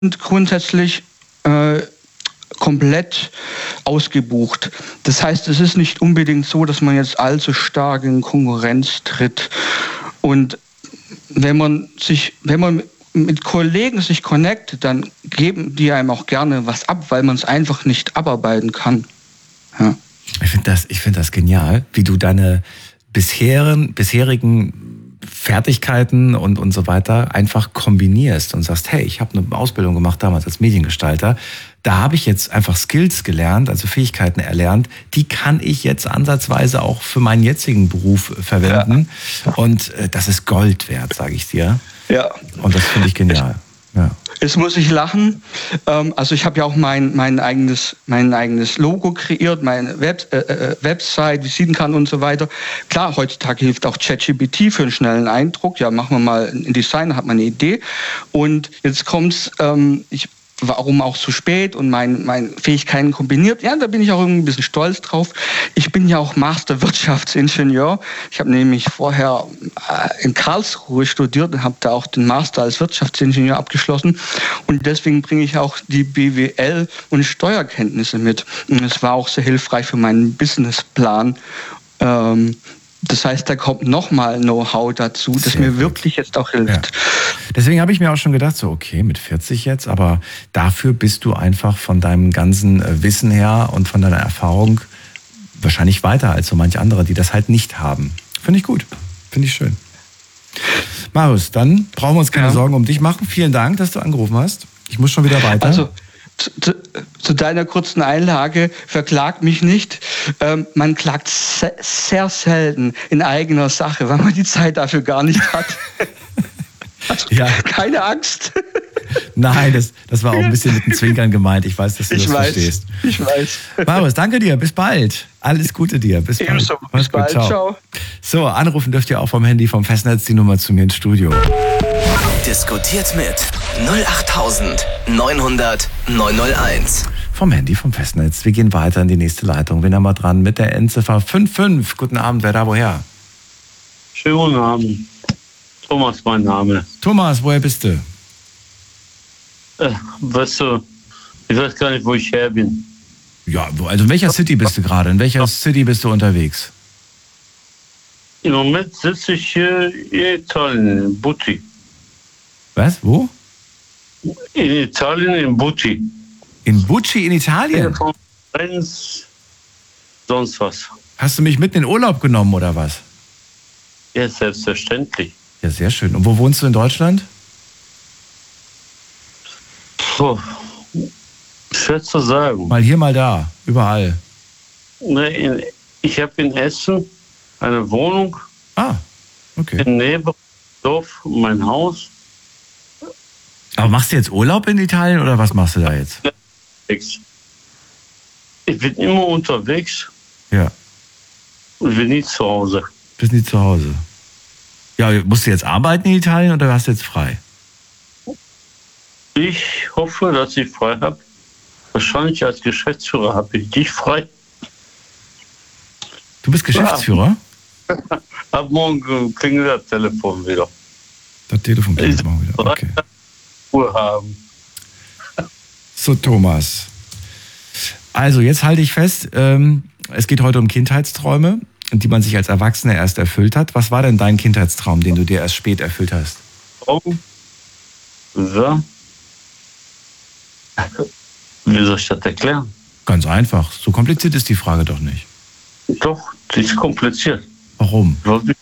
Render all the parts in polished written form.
grundsätzlich komplett ausgebucht. Das heißt, es ist nicht unbedingt so, dass man jetzt allzu stark in Konkurrenz tritt. Und wenn man mit Kollegen sich connectet, dann geben die einem auch gerne was ab, weil man es einfach nicht abarbeiten kann. Ja. Ich finde das genial, wie du deine bisherigen Fertigkeiten und so weiter einfach kombinierst und sagst, hey, ich habe eine Ausbildung gemacht damals als Mediengestalter, da habe ich jetzt einfach Skills gelernt, also Fähigkeiten erlernt, die kann ich jetzt ansatzweise auch für meinen jetzigen Beruf verwenden und das ist Gold wert, sage ich dir. Ja. Und das finde ich genial. Ja. Jetzt muss ich lachen. Also ich habe ja auch mein eigenes Logo kreiert, meine Website, Visitenkarte und so weiter. Klar, heutzutage hilft auch ChatGPT für einen schnellen Eindruck. Ja, machen wir mal ein Design, hat man eine Idee. Und jetzt kommt's, warum auch so spät und meine Fähigkeiten kombiniert. Ja, da bin ich auch irgendwie ein bisschen stolz drauf. Ich bin ja auch Master Wirtschaftsingenieur. Ich habe nämlich vorher in Karlsruhe studiert und habe da auch den Master als Wirtschaftsingenieur abgeschlossen. Und deswegen bringe ich auch die BWL und Steuerkenntnisse mit. Und es war auch sehr hilfreich für meinen Businessplan. Das heißt, da kommt nochmal Know-how dazu, das mir wirklich jetzt auch hilft. Ja. Deswegen habe ich mir auch schon gedacht, so okay, mit 40 jetzt, aber dafür bist du einfach von deinem ganzen Wissen her und von deiner Erfahrung wahrscheinlich weiter als so manche andere, die das halt nicht haben. Finde ich gut, finde ich schön. Marius, dann brauchen wir uns keine Sorgen um dich machen. Vielen Dank, dass du angerufen hast. Ich muss schon wieder weiter. Also, zu deiner kurzen Einlage, verklagt mich nicht. Man klagt sehr selten in eigener Sache, weil man die Zeit dafür gar nicht hat. Also, keine Angst. Nein, das war auch ein bisschen mit dem Zwinkern gemeint. Ich weiß, dass du das verstehst. Ich weiß. Marius, danke dir. Bis bald. Alles Gute dir. Bis bald. Ebenso. Bis bald. Ciao. So, anrufen dürft ihr auch vom Handy, vom Festnetz, die Nummer zu mir ins Studio. Diskutiert mit 08900 901. Vom Handy, vom Festnetz. Wir gehen weiter in die nächste Leitung. Wen haben wir dran? Mit der Endziffer 55. Guten Abend, wer da woher? Schönen guten Abend. Thomas, mein Name. Thomas, woher bist du? Weißt du, ich weiß gar nicht, wo ich her bin. Ja, also in welcher City bist du gerade? In welcher City bist du unterwegs? Im Moment sitze ich hier in Italien, in Butti. Was? Wo? In Italien, in Butti. In Bucci in Italien? Sonst was. Hast du mich mitten in Urlaub genommen oder was? Ja, selbstverständlich. Ja, sehr schön. Und wo wohnst du in Deutschland? Puh, schwer zu sagen. Mal hier, mal da. Überall. Nee, ich habe in Essen eine Wohnung. Ah, okay. In Nebendorf, mein Haus. Aber machst du jetzt Urlaub in Italien oder was machst du da jetzt? Ich bin immer unterwegs. Ja. Und bin nie zu Hause. Bist nie zu Hause. Ja, musst du jetzt arbeiten in Italien oder hast du jetzt frei? Ich hoffe, dass ich frei habe. Wahrscheinlich als Geschäftsführer habe ich dich frei. Du bist Geschäftsführer? Ab morgen klingelt das Telefon wieder. Das Telefon klingelt morgen wieder, okay. Uhr haben. So, Thomas. Also, jetzt halte ich fest, es geht heute um Kindheitsträume, die man sich als Erwachsener erst erfüllt hat. Was war denn dein Kindheitstraum, den du dir erst spät erfüllt hast? So. Wie soll ich das erklären? Ganz einfach. So kompliziert ist die Frage doch nicht. Doch, die ist kompliziert. Warum?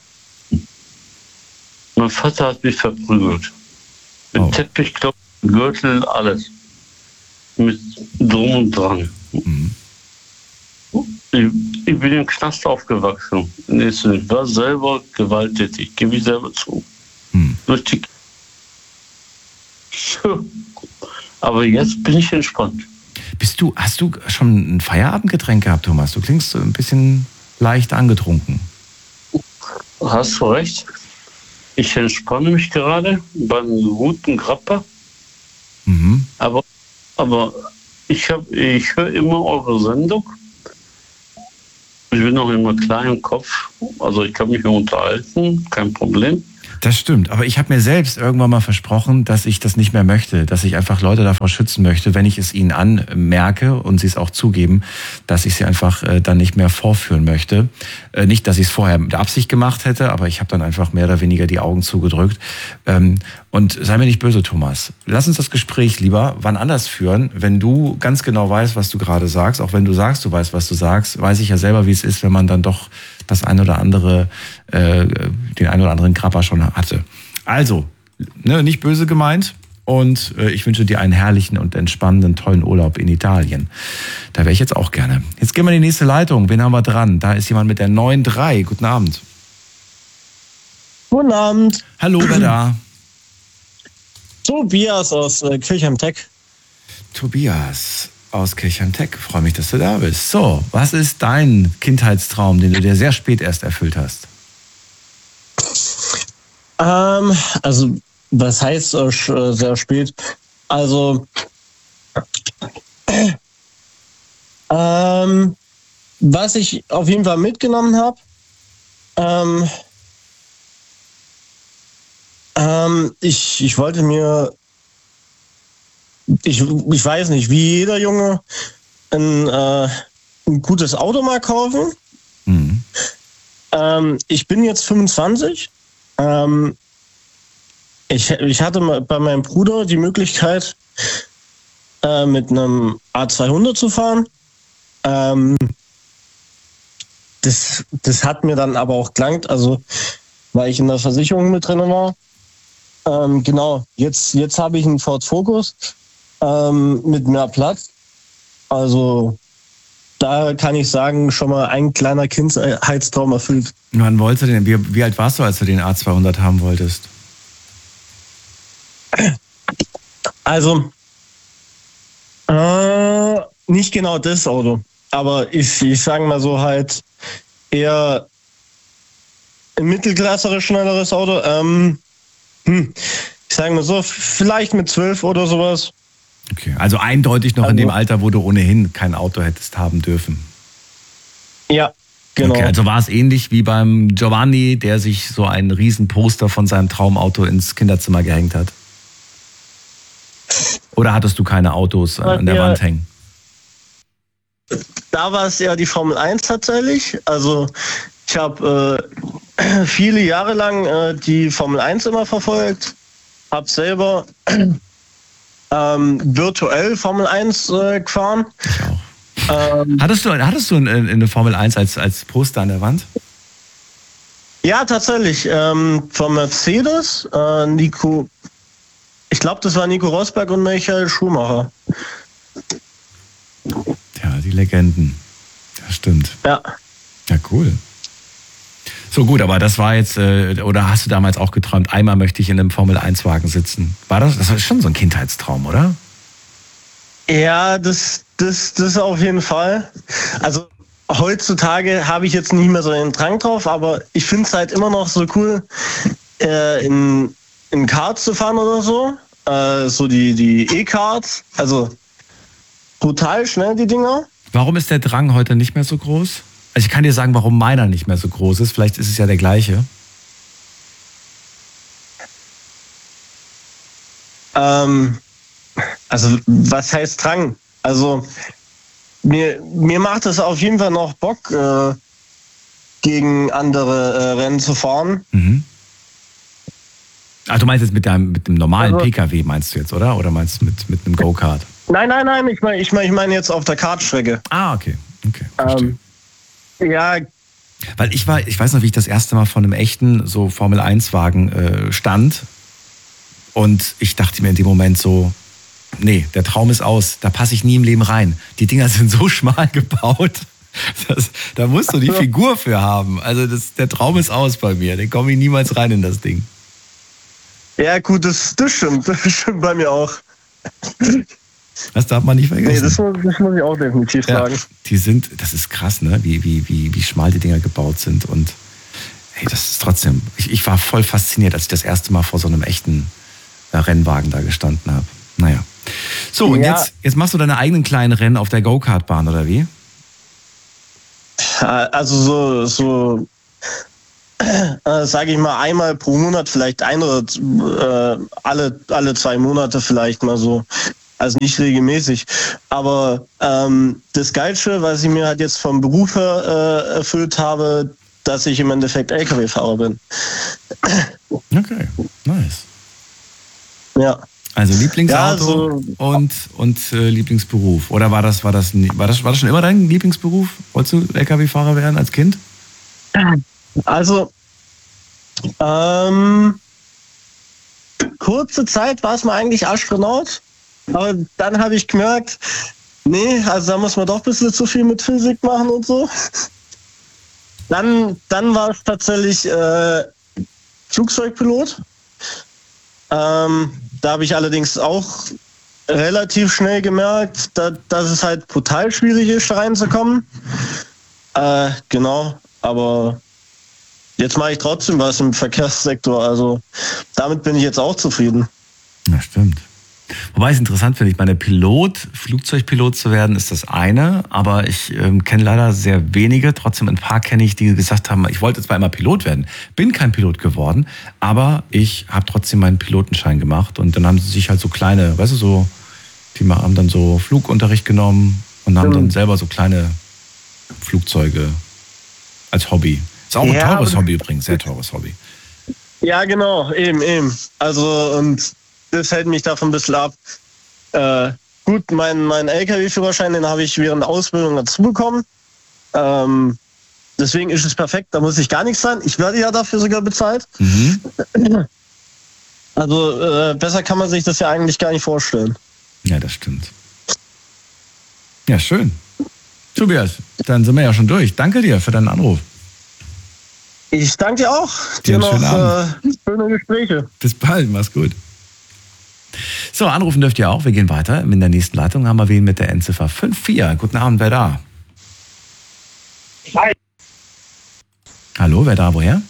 Mein Vater hat mich verprügelt. Mit Teppich, Gürtel, alles. Mit Drum und Dran. Mhm. Ich bin im Knast aufgewachsen. Ich war selber gewalttätig, gebe ich selber zu. Durch die Aber jetzt bin ich entspannt. Hast du schon ein Feierabendgetränk gehabt, Thomas? Du klingst ein bisschen leicht angetrunken. Hast du recht. Ich entspanne mich gerade beim guten Grappa. Mhm. Aber ich höre immer eure Sendung. Ich bin noch immer klein im Kopf. Also ich kann mich unterhalten, kein Problem. Das stimmt, aber ich habe mir selbst irgendwann mal versprochen, dass ich das nicht mehr möchte, dass ich einfach Leute davor schützen möchte, wenn ich es ihnen anmerke und sie es auch zugeben, dass ich sie einfach dann nicht mehr vorführen möchte. Nicht, dass ich es vorher mit Absicht gemacht hätte, aber ich habe dann einfach mehr oder weniger die Augen zugedrückt. Und sei mir nicht böse, Thomas. Lass uns das Gespräch lieber wann anders führen, wenn du ganz genau weißt, was du gerade sagst. Auch wenn du sagst, du weißt, was du sagst, weiß ich ja selber, wie es ist, wenn man dann doch das ein oder andere, den ein oder anderen Krabber schon hatte. Also, ne, nicht böse gemeint. Und ich wünsche dir einen herrlichen und entspannenden, tollen Urlaub in Italien. Da wäre ich jetzt auch gerne. Jetzt gehen wir in die nächste Leitung. Wen haben wir dran? Da ist jemand mit der 9.3. Guten Abend. Guten Abend. Hallo, wer da? Tobias aus Kirchheim-Tech. Tobias aus Kirchheim-Tech. Freue mich, dass du da bist. So, was ist dein Kindheitstraum, den du dir sehr spät erst erfüllt hast? Also, was heißt sehr spät? Also, was ich auf jeden Fall mitgenommen habe, ich wollte mir, ich weiß nicht, wie jeder Junge ein gutes Auto mal kaufen. Mhm. Ich bin jetzt 25. Ich hatte mal bei meinem Bruder die Möglichkeit, mit einem A200 zu fahren. Das hat mir dann aber auch gelangt, also weil ich in der Versicherung mit drin war. Genau, jetzt habe ich einen Ford Focus mit mehr Platz. Also da kann ich sagen, schon mal ein kleiner Kindheitstraum erfüllt. Wann wolltest du denn? Wie alt warst du, als du den A200 haben wolltest? Also, nicht genau das Auto, aber ich sage mal so halt eher ein mittelklasseres, schnelleres Auto. Ich sage mal so, vielleicht mit 12 oder sowas. Okay, also eindeutig noch in dem Alter, wo du ohnehin kein Auto hättest haben dürfen. Ja, genau. Okay, also war es ähnlich wie beim Giovanni, der sich so ein Riesenposter von seinem Traumauto ins Kinderzimmer gehängt hat. Oder hattest du keine Autos an der Wand hängen? Da war es ja die Formel 1 tatsächlich. Also ich habe viele Jahre lang die Formel 1 immer verfolgt. Habe selber virtuell Formel 1 gefahren. Ich auch. Hattest du eine Formel 1 als Poster an der Wand? Ja, tatsächlich. Von Mercedes, ich glaube, das war Nico Rosberg und Michael Schumacher. Ja, die Legenden. Das stimmt. Ja. Ja, cool. So gut, aber das war jetzt, oder hast du damals auch geträumt, einmal möchte ich in einem Formel-1-Wagen sitzen? Das war schon so ein Kindheitstraum, oder? Ja, das auf jeden Fall. Also heutzutage habe ich jetzt nicht mehr so den Drang drauf, aber ich finde es halt immer noch so cool, in Karts zu fahren oder so. So die E-Karts. Also brutal schnell, die Dinger. Warum ist der Drang heute nicht mehr so groß? Also ich kann dir sagen, warum meiner nicht mehr so groß ist. Vielleicht ist es ja der gleiche. Also was heißt Drang? Also mir macht es auf jeden Fall noch Bock, gegen andere Rennen zu fahren. Mhm. Ach, du meinst jetzt mit dem normalen PKW, meinst du jetzt, oder? Oder meinst du mit einem Go-Kart? Nein. Ich meine jetzt auf der Kartstrecke. Ah, okay. Verstehe. Ja. Weil ich weiß noch, wie ich das erste Mal vor einem echten so Formel-1-Wagen stand. Und ich dachte mir in dem Moment so, nee, der Traum ist aus. Da passe ich nie im Leben rein. Die Dinger sind so schmal gebaut. Da musst du die Figur für haben. Also der Traum ist aus bei mir. Den komme ich niemals rein in das Ding. Ja, gut, das stimmt. Das stimmt bei mir auch. Das darf man nicht vergessen. Nee, das muss ich auch definitiv sagen. Das ist krass, ne? Wie schmal die Dinger gebaut sind. Und hey, das ist trotzdem, ich war voll fasziniert, als ich das erste Mal vor so einem echten Rennwagen da gestanden habe. Naja. So, und jetzt machst du deine eigenen kleinen Rennen auf der Go-Kart-Bahn, oder wie? Also so sage ich mal, einmal pro Monat, vielleicht ein oder alle 2 Monate vielleicht mal so. Also nicht regelmäßig. Aber das Geilste, was ich mir halt jetzt vom Beruf her erfüllt habe, dass ich im Endeffekt LKW-Fahrer bin. Okay, nice. Ja. Also Lieblingsauto Ja, und Lieblingsberuf. Oder war das schon immer dein Lieblingsberuf? Wolltest du LKW-Fahrer werden als Kind? Also, kurze Zeit war es mal eigentlich Astronaut, aber dann habe ich gemerkt, nee, also da muss man doch ein bisschen zu viel mit Physik machen und so. Dann war es tatsächlich Flugzeugpilot. Da habe ich allerdings auch relativ schnell gemerkt, dass es halt brutal schwierig ist, da reinzukommen. Genau, aber jetzt mache ich trotzdem was im Verkehrssektor, also damit bin ich jetzt auch zufrieden. Ja, stimmt. Wobei ich es interessant finde, ich meine, Flugzeugpilot zu werden, ist das eine, aber ich kenne leider sehr wenige, trotzdem ein paar kenne ich, die gesagt haben, ich wollte zwar immer Pilot werden, bin kein Pilot geworden, aber ich habe trotzdem meinen Pilotenschein gemacht und dann haben sie sich halt so kleine, weißt du, so, die haben dann so Flugunterricht genommen und haben dann selber so kleine Flugzeuge als Hobby. Ist auch ein teures Hobby übrigens, sehr teures Hobby. Ja, genau, eben. Also, und das hält mich davon ein bisschen ab. Gut, meinen LKW-Führerschein, den habe ich während der Ausbildung dazu bekommen. Deswegen ist es perfekt, da muss ich gar nichts sein. Ich werde ja dafür sogar bezahlt. Mhm. Also besser kann man sich das ja eigentlich gar nicht vorstellen. Ja, das stimmt. Ja, schön. Tobias, dann sind wir ja schon durch. Danke dir für deinen Anruf. Ich danke dir auch. Dir noch schöne Gespräche. Bis bald, mach's gut. So, anrufen dürft ihr auch. Wir gehen weiter. In der nächsten Leitung haben wir wen mit der Endziffer 54. Guten Abend, wer da? Hi. Hallo, wer da, woher?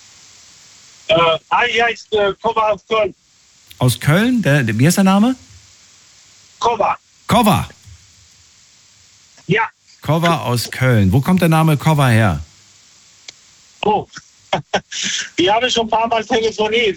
Hi, ja, ist Kova aus Köln. Aus Köln? Wie ist der Name? Kova. Kova. Ja. Kova aus Köln. Wo kommt der Name Kova her? Oh, wir haben schon ein paar Mal telefoniert,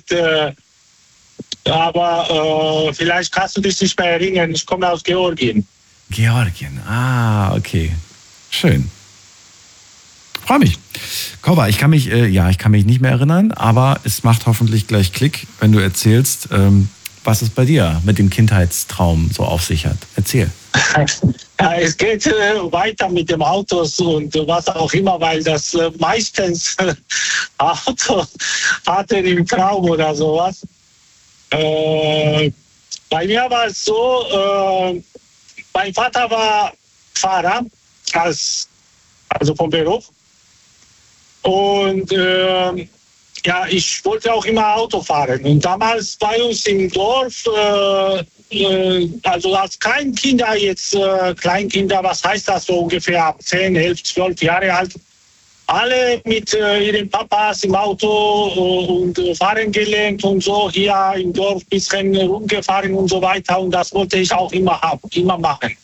aber vielleicht kannst du dich nicht mehr erinnern. Ich komme aus Georgien. Georgien, okay. Schön. Freue mich. Kova, ich kann mich nicht mehr erinnern, aber es macht hoffentlich gleich Klick, wenn du erzählst, was es bei dir mit dem Kindheitstraum so auf sich hat. Erzähl. Ja, es geht weiter mit dem Autos und was auch immer, weil das meistens Auto hatte im Traum oder sowas. Bei mir war es so, mein Vater war Fahrer, also vom Beruf. Und ich wollte auch immer Auto fahren. Und damals bei uns im Dorf, also als Kleinkinder, Kleinkinder, was heißt das so ungefähr ab 10, 11, 12 Jahre alt, alle mit ihren Papas im Auto und fahren gelernt und so hier im Dorf ein bisschen rumgefahren und so weiter. Und das wollte ich auch immer machen.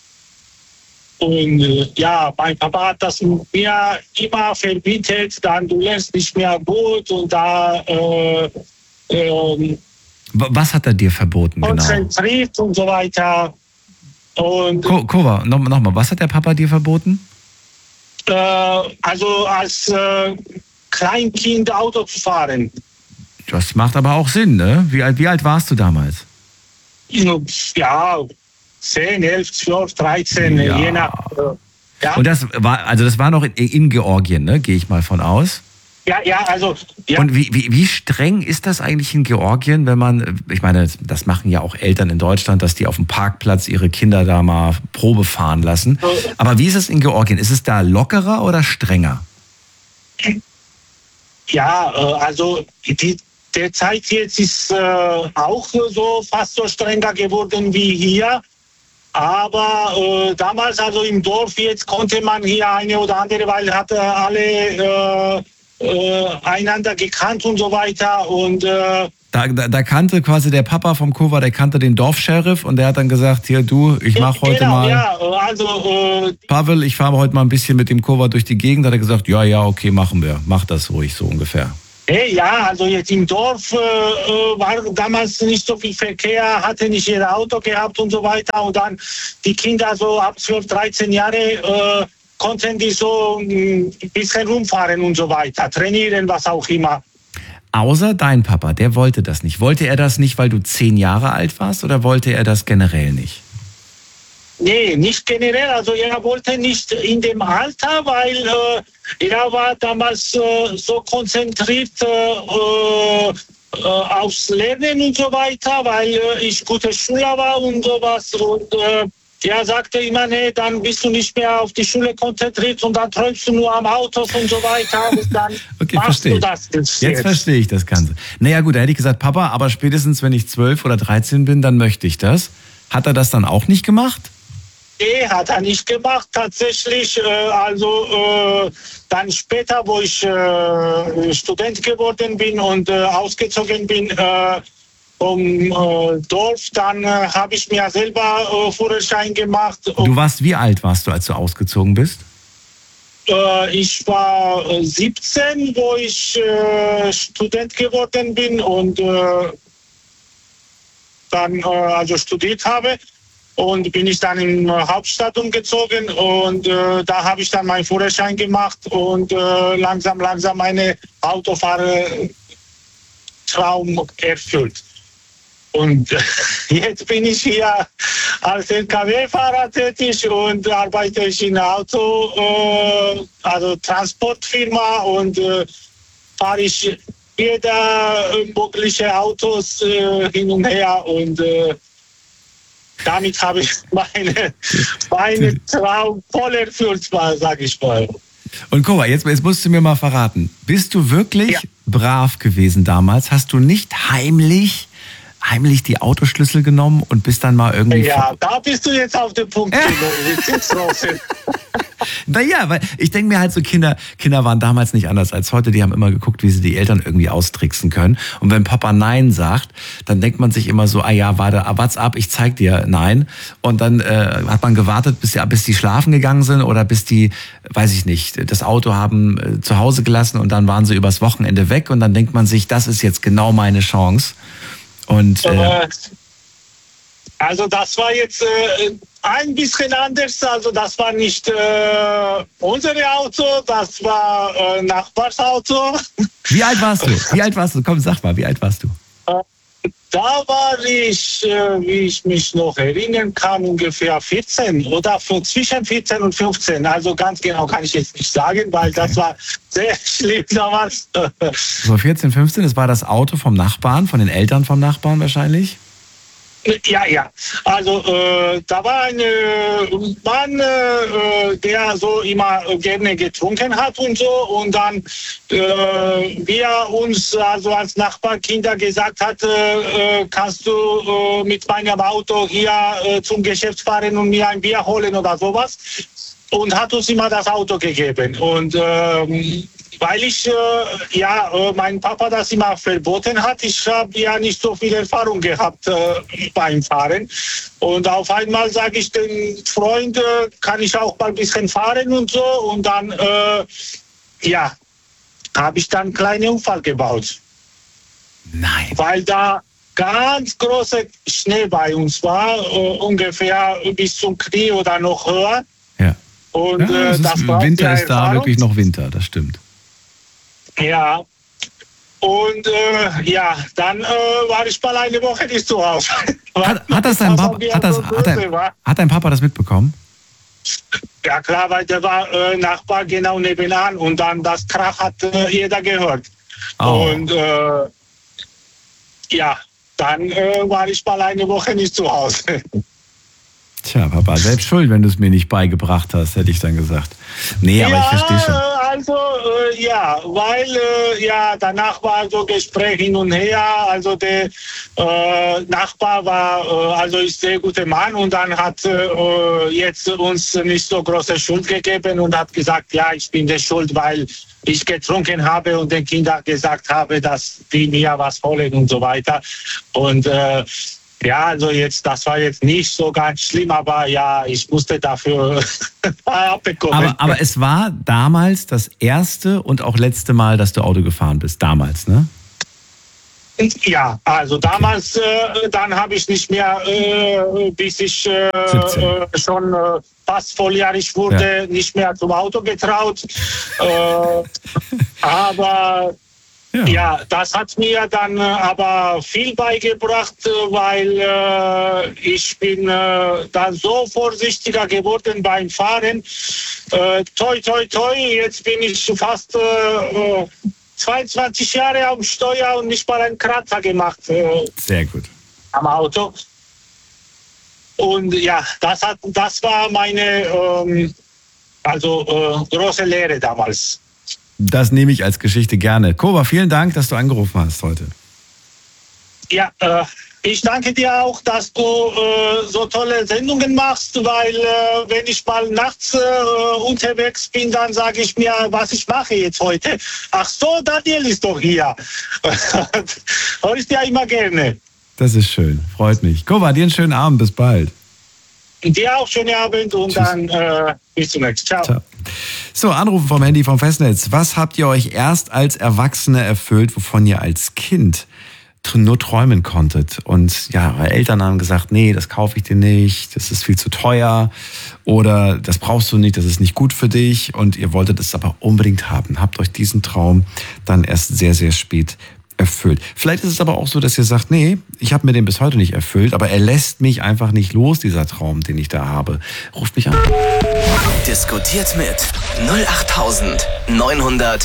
Und mein Papa hat das mir immer verbietet, dann du lernst nicht mehr gut und da was hat er dir verboten, konzentriert und so weiter. Und Kova, nochmal, was hat der Papa dir verboten? Also als Kleinkind Auto zu fahren. Das macht aber auch Sinn, ne? Wie alt warst du damals? Ja, 10, 11, 12, 13, je nach. Ja. Und das war noch in Georgien, ne? Gehe ich mal von aus. Ja, also. Ja. Und wie streng ist das eigentlich in Georgien, wenn man, ich meine, das machen ja auch Eltern in Deutschland, dass die auf dem Parkplatz ihre Kinder da mal Probe fahren lassen. Aber wie ist es in Georgien? Ist es da lockerer oder strenger? Ja, also der Zeit jetzt ist auch so fast so strenger geworden wie hier. Aber damals, also im Dorf, jetzt konnte man hier eine oder andere, weil hatte alle einander gekannt und so weiter. Und Da kannte quasi der Papa vom Kova, der kannte den Dorfsheriff und der hat dann gesagt, hier du, ich mache heute mal... Ja, also... Pavel, ich fahre heute mal ein bisschen mit dem Kova durch die Gegend. Da hat er gesagt, ja, okay, machen wir. Mach das ruhig, so ungefähr. Ja, also jetzt im Dorf war damals nicht so viel Verkehr, hatte nicht jeder Auto gehabt und so weiter. Und dann die Kinder so ab 12, 13 Jahre konnten die so ein bisschen rumfahren und so weiter, trainieren, was auch immer. Außer dein Papa, der wollte das nicht. Wollte er das nicht, weil du 10 Jahre alt warst oder wollte er das generell nicht? Nee, nicht generell. Also er wollte nicht in dem Alter, weil er war damals so konzentriert aufs Lernen und so weiter, weil ich guter Schüler war und sowas. Und er sagte immer, nee, dann bist du nicht mehr auf die Schule konzentriert und dann träumst du nur am Autos und so weiter. Und dann okay, machst verstehe du das jetzt verstehe ich das Ganze. Naja gut, da hätte ich gesagt, Papa, aber spätestens wenn ich 12 oder 13 bin, dann möchte ich das. Hat er das dann auch nicht gemacht? Nee, hat er nicht gemacht, tatsächlich. Dann später, wo ich Student geworden bin und ausgezogen bin vom Dorf, dann habe ich mir selber Führerschein gemacht. Du warst, wie alt warst du, als du ausgezogen bist? Ich war 17, wo ich Student geworden bin und dann also studiert habe. Und bin ich dann in die Hauptstadt umgezogen und da habe ich dann meinen Führerschein gemacht und langsam meine Autofahrertraum erfüllt. Und jetzt bin ich hier als LKW-Fahrer tätig und arbeite ich in einer also Transportfirma und fahre ich jeder mögliche Autos hin und her und damit habe ich meine Traum voll erfüllt, sage ich mal. Und Kova, jetzt musst du mir mal verraten, bist du wirklich brav gewesen damals? Hast du nicht heimlich die Autoschlüssel genommen und bist dann mal irgendwie... Ja, da bist du jetzt auf dem Punkt. Naja, weil ich denke mir halt so, Kinder waren damals nicht anders als heute. Die haben immer geguckt, wie sie die Eltern irgendwie austricksen können. Und wenn Papa Nein sagt, dann denkt man sich immer so, what's up, ich zeig dir Nein. Und dann hat man gewartet, bis die schlafen gegangen sind oder bis die, weiß ich nicht, das Auto haben zu Hause gelassen und dann waren sie übers Wochenende weg. Und dann denkt man sich, das ist jetzt genau meine Chance. Und also das war jetzt ein bisschen anders. Also das war nicht unser Auto, das war Nachbarsauto. Wie alt warst du? Komm, sag mal, wie alt warst du? Da war ich, wie ich mich noch erinnern kann, ungefähr 14 oder zwischen 14 und 15. Also ganz genau kann ich jetzt nicht sagen, weil das war sehr schlimm damals. So 14, 15, das war das Auto vom Nachbarn, von den Eltern vom Nachbarn wahrscheinlich? Ja. Also da war ein Mann, der so immer gerne getrunken hat und so. Und dann, wie er uns also als Nachbarkinder gesagt hat, kannst du mit meinem Auto hier zum Geschäft fahren und mir ein Bier holen oder sowas. Und hat uns immer das Auto gegeben. Und weil ich, mein Papa das immer verboten hat, ich habe ja nicht so viel Erfahrung gehabt beim Fahren. Und auf einmal sage ich den Freund, kann ich auch mal ein bisschen fahren und so. Und dann, habe ich dann einen kleinen Unfall gebaut. Nein. Weil da ganz großer Schnee bei uns war, ungefähr bis zum Knie oder noch höher. Ja. Und das war Winter ist da wirklich noch Winter, das stimmt. Ja, und dann war ich mal eine Woche nicht zu Hause. Hat dein Papa das mitbekommen? Ja klar, weil der war Nachbar genau nebenan und dann das Krach hat jeder gehört. Oh. Und dann war ich mal eine Woche nicht zu Hause. Tja, Papa, selbst schuld, wenn du es mir nicht beigebracht hast, hätte ich dann gesagt. Nee, aber ich verstehe schon. Also, weil danach war so Gespräch hin und her. Also der Nachbar war, ist sehr guter Mann und dann hat jetzt uns nicht so große Schuld gegeben und hat gesagt, ja, ich bin der Schuld, weil ich getrunken habe und den Kindern gesagt habe, dass die mir was holen und so weiter. Und ja, also jetzt, das war jetzt nicht so ganz schlimm, aber ja, ich musste dafür abbekommen. Aber es war damals das erste und auch letzte Mal, dass du Auto gefahren bist. Damals, ne? Ja, also damals, dann habe ich nicht mehr, bis ich schon fast volljährig wurde, nicht mehr zum Auto getraut. Aber ja, das hat mir dann aber viel beigebracht, weil ich bin dann so vorsichtiger geworden beim Fahren. Toi, toi, toi, jetzt bin ich fast 22 Jahre am Steuer und nicht mal einen Kratzer gemacht. Sehr gut. Am Auto. Und ja, das war meine große Lehre damals. Das nehme ich als Geschichte gerne. Koba, vielen Dank, dass du angerufen hast heute. Ja, ich danke dir auch, dass du so tolle Sendungen machst, weil wenn ich mal nachts unterwegs bin, dann sage ich mir, was ich mache jetzt heute. Ach so, Daniel ist doch hier. Hör ich dir immer gerne. Das ist schön, freut mich. Koba, dir einen schönen Abend, bis bald. Dir auch schönen Abend und Tschüss. Dann bis zum nächsten Mal. Ciao. So, Anrufen vom Handy vom Festnetz. Was habt ihr euch erst als Erwachsene erfüllt, wovon ihr als Kind nur träumen konntet? Und ja, eure Eltern haben gesagt, nee, das kaufe ich dir nicht, das ist viel zu teuer oder das brauchst du nicht, das ist nicht gut für dich und ihr wolltet es aber unbedingt haben. Habt euch diesen Traum dann erst sehr, sehr spät erfüllt. Vielleicht ist es aber auch so, dass ihr sagt, nee, ich habe mir den bis heute nicht erfüllt, aber er lässt mich einfach nicht los, dieser Traum, den ich da habe. Ruft mich an. Diskutiert mit 08900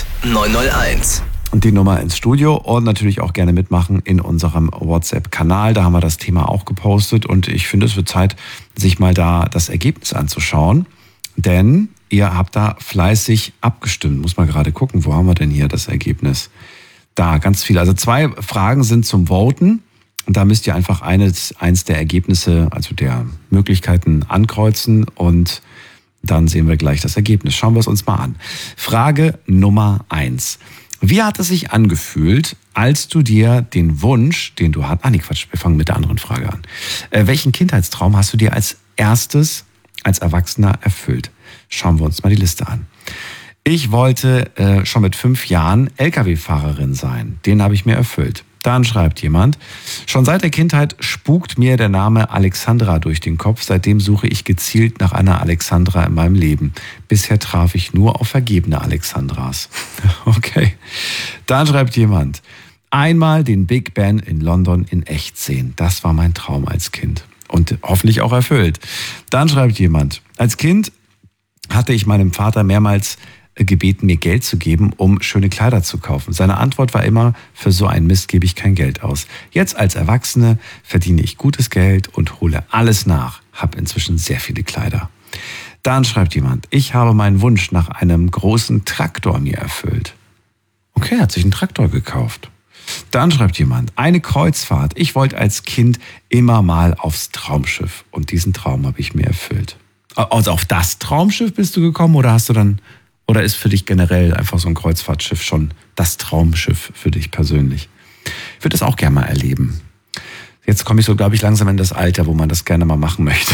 901. Und die Nummer ins Studio und natürlich auch gerne mitmachen in unserem WhatsApp-Kanal. Da haben wir das Thema auch gepostet und ich finde, es wird Zeit, sich mal da das Ergebnis anzuschauen. Denn ihr habt da fleißig abgestimmt. Muss mal gerade gucken, wo haben wir denn hier das Ergebnis? Da, ganz viele. Also 2 Fragen sind zum Voten. Und da müsst ihr einfach eins der Ergebnisse, also der Möglichkeiten ankreuzen und dann sehen wir gleich das Ergebnis. Schauen wir es uns mal an. Frage Nummer 1. Wie hat es sich angefühlt, als du dir den Wunsch, den du hattest, nee, Quatsch, wir fangen mit der anderen Frage an. Welchen Kindheitstraum hast du dir als erstes als Erwachsener erfüllt? Schauen wir uns mal die Liste an. Ich wollte schon mit 5 Jahren LKW-Fahrerin sein. Den habe ich mir erfüllt. Dann schreibt jemand, schon seit der Kindheit spukt mir der Name Alexandra durch den Kopf. Seitdem suche ich gezielt nach einer Alexandra in meinem Leben. Bisher traf ich nur auf vergebene Alexandras. Okay. Dann schreibt jemand, einmal den Big Ben in London in echt sehen. Das war mein Traum als Kind. Und hoffentlich auch erfüllt. Dann schreibt jemand, als Kind hatte ich meinem Vater mehrmals gebeten, mir Geld zu geben, um schöne Kleider zu kaufen. Seine Antwort war immer, für so einen Mist gebe ich kein Geld aus. Jetzt als Erwachsene verdiene ich gutes Geld und hole alles nach. Hab inzwischen sehr viele Kleider. Dann schreibt jemand, ich habe meinen Wunsch nach einem großen Traktor mir erfüllt. Okay, hat sich einen Traktor gekauft. Dann schreibt jemand, eine Kreuzfahrt. Ich wollte als Kind immer mal aufs Traumschiff und diesen Traum habe ich mir erfüllt. Also auf das Traumschiff bist du gekommen oder hast du dann, oder ist für dich generell einfach so ein Kreuzfahrtschiff schon das Traumschiff für dich persönlich? Ich würde das auch gerne mal erleben. Jetzt komme ich so, glaube ich, langsam in das Alter, wo man das gerne mal machen möchte.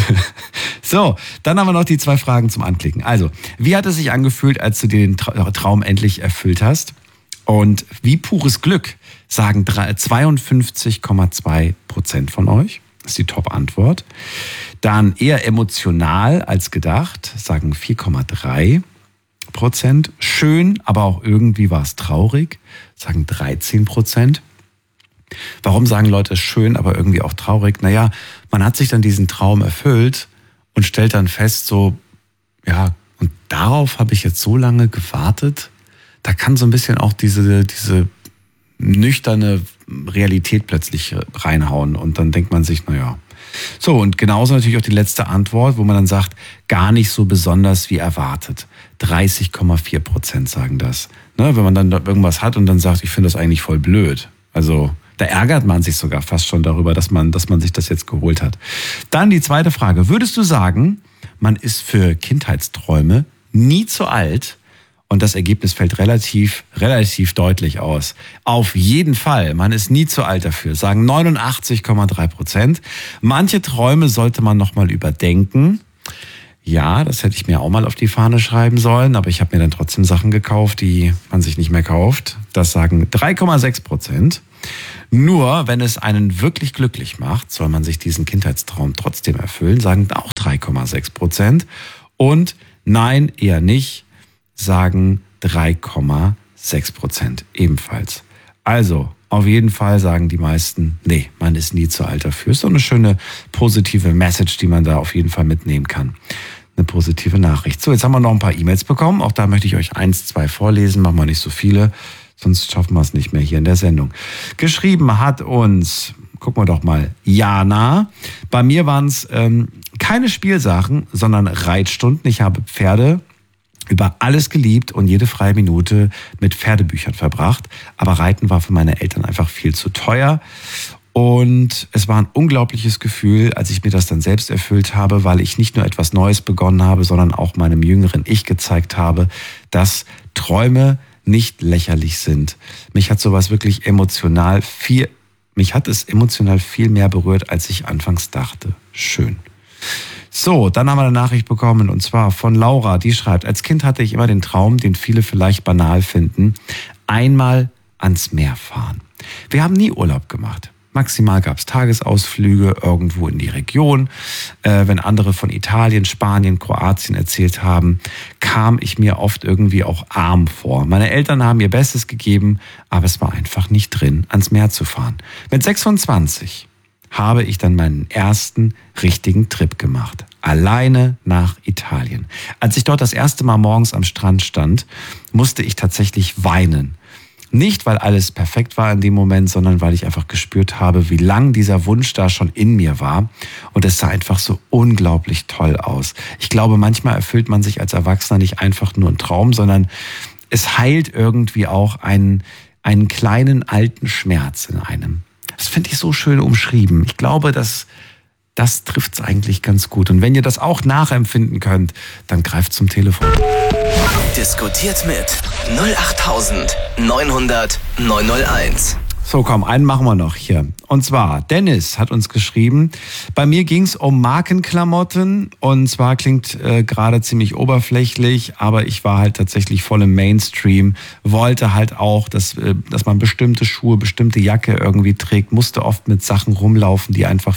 So, dann haben wir noch die 2 Fragen zum Anklicken. Also, wie hat es sich angefühlt, als du dir den Traum endlich erfüllt hast? Und wie pures Glück sagen 52,2% von euch. Das ist die Top-Antwort. Dann eher emotional als gedacht, sagen 4,3%. Schön, aber auch irgendwie war es traurig, sagen 13%. Warum sagen Leute schön, aber irgendwie auch traurig? Naja, man hat sich dann diesen Traum erfüllt und stellt dann fest, so, ja, und darauf habe ich jetzt so lange gewartet. Da kann so ein bisschen auch diese nüchterne Realität plötzlich reinhauen und dann denkt man sich, naja. So, und genauso natürlich auch die letzte Antwort, wo man dann sagt, gar nicht so besonders wie erwartet. 30,4% sagen das. Ne, wenn man dann irgendwas hat und dann sagt, ich finde das eigentlich voll blöd. Also da ärgert man sich sogar fast schon darüber, dass man sich das jetzt geholt hat. Dann die zweite Frage. Würdest du sagen, man ist für Kindheitsträume nie zu alt? Und das Ergebnis fällt relativ deutlich aus. Auf jeden Fall, man ist nie zu alt dafür, sagen 89,3%. Manche Träume sollte man nochmal überdenken. Ja, das hätte ich mir auch mal auf die Fahne schreiben sollen, aber ich habe mir dann trotzdem Sachen gekauft, die man sich nicht mehr kauft. Das sagen 3,6%. Nur wenn es einen wirklich glücklich macht, soll man sich diesen Kindheitstraum trotzdem erfüllen, sagen auch 3,6%. Und nein, eher nicht, sagen 3,6% ebenfalls. Also, auf jeden Fall sagen die meisten, nee, man ist nie zu alt dafür. Ist doch eine schöne positive Message, die man da auf jeden Fall mitnehmen kann. Eine positive Nachricht. So, jetzt haben wir noch ein paar E-Mails bekommen. Auch da möchte ich euch 1, 2 vorlesen. Machen wir nicht so viele, sonst schaffen wir es nicht mehr hier in der Sendung. Geschrieben hat uns, gucken wir doch mal, Jana. Bei mir waren es keine Spielsachen, sondern Reitstunden. Ich habe Pferde über alles geliebt und jede freie Minute mit Pferdebüchern verbracht. Aber Reiten war für meine Eltern einfach viel zu teuer. Und es war ein unglaubliches Gefühl, als ich mir das dann selbst erfüllt habe, weil ich nicht nur etwas Neues begonnen habe, sondern auch meinem jüngeren Ich gezeigt habe, dass Träume nicht lächerlich sind. Mich hat es emotional viel mehr berührt, als ich anfangs dachte. Schön. So, dann haben wir eine Nachricht bekommen und zwar von Laura, die schreibt, als Kind hatte ich immer den Traum, den viele vielleicht banal finden, einmal ans Meer fahren. Wir haben nie Urlaub gemacht. Maximal gab es Tagesausflüge irgendwo in die Region. Wenn andere von Italien, Spanien, Kroatien erzählt haben, kam ich mir oft irgendwie auch arm vor. Meine Eltern haben ihr Bestes gegeben, aber es war einfach nicht drin, ans Meer zu fahren. Mit 26 habe ich dann meinen ersten richtigen Trip gemacht. Alleine nach Italien. Als ich dort das erste Mal morgens am Strand stand, musste ich tatsächlich weinen. Nicht, weil alles perfekt war in dem Moment, sondern weil ich einfach gespürt habe, wie lang dieser Wunsch da schon in mir war. Und es sah einfach so unglaublich toll aus. Ich glaube, manchmal erfüllt man sich als Erwachsener nicht einfach nur einen Traum, sondern es heilt irgendwie auch einen kleinen alten Schmerz in einem. Das finde ich so schön umschrieben. Ich glaube, das trifft es eigentlich ganz gut. Und wenn ihr das auch nachempfinden könnt, dann greift zum Telefon. Diskutiert mit 08900 901. So, komm, einen machen wir noch hier. Und zwar, Dennis hat uns geschrieben, bei mir ging es um Markenklamotten und zwar klingt gerade ziemlich oberflächlich, aber ich war halt tatsächlich voll im Mainstream, wollte halt auch, dass man bestimmte Schuhe, bestimmte Jacke irgendwie trägt, musste oft mit Sachen rumlaufen, die einfach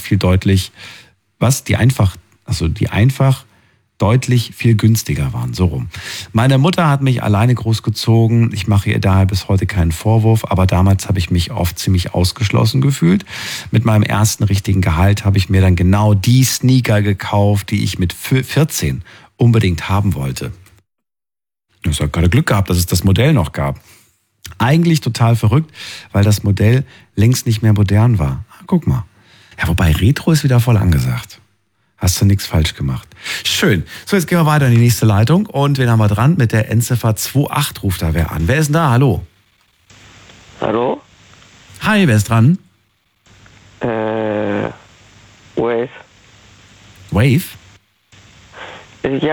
deutlich viel günstiger waren, so rum. Meine Mutter hat mich alleine großgezogen. Ich mache ihr daher bis heute keinen Vorwurf, aber damals habe ich mich oft ziemlich ausgeschlossen gefühlt. Mit meinem ersten richtigen Gehalt habe ich mir dann genau die Sneaker gekauft, die ich mit 14 unbedingt haben wollte. Ich habe gerade Glück gehabt, dass es das Modell noch gab. Eigentlich total verrückt, weil das Modell längst nicht mehr modern war. Guck mal. Ja, wobei Retro ist wieder voll angesagt. Hast du nichts falsch gemacht. Schön. So, jetzt gehen wir weiter in die nächste Leitung. Und wen haben wir dran? Mit der Endziffer 28 ruft da wer an. Wer ist denn da? Hallo? Hallo? Hi, wer ist dran? Wave. Wave?